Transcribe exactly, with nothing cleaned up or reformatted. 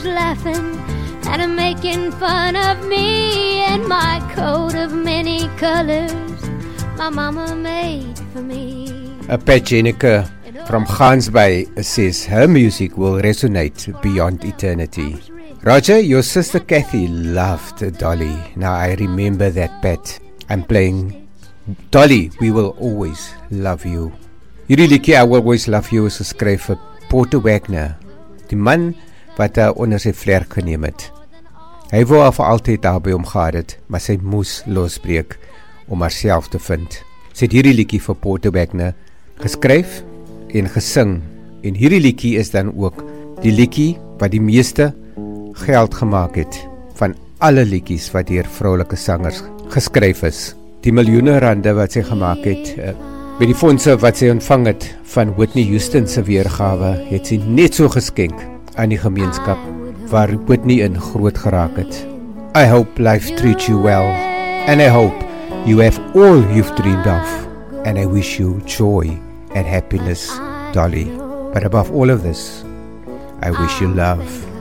laughing at him making fun of me and my coat of many colors my mama made for me. A Pat Jenica from Gansby says her music will resonate beyond eternity. Roger, your sister Kathy loved Dolly. Now I remember that, Pat. I'm playing Dolly, We Will Always Love You. Hierdie liedjie, I Will Always Love You, is geskryf vir Porter Wagner, die man wat hy onder sy vlerk geneem het. Hy wou haar vir altyd daarby omgehad het, maar sy moes losbreek om haarself te vind. Sy het hierdie liedjie vir Porter Wagner geskryf en gesing, en hierdie liedjie is dan ook die liedjie wat die meeste geld gemaak het van alle liedjies wat deur vroulike sangers geskryf is. Die miljoene rande wat sy gemaak het, uh, met die fondse wat sy ontvang het van Whitney Houston se weergawe, het sy net so geskenk aan die gemeenskap waar Whitney in groot geraak het. I hope life treats you well, and I hope you have all you've dreamed of, and I wish you joy and happiness, Dolly. But above all of this, I wish you love.